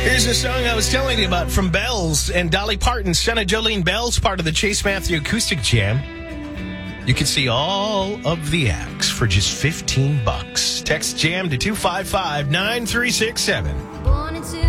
Here's a song I was telling you about from Bells and Dolly Parton, son of Jolene Bells, part of the Chase Matthew Acoustic Jam. You can see all of the acts for just $15. Text JAM to 255-9367.